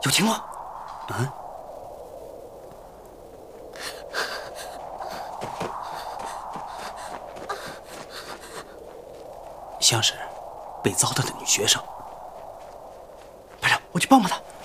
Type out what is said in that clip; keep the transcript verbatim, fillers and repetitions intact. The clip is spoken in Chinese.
有情况？嗯。像是被糟蹋的女学生。班长，我去帮帮她。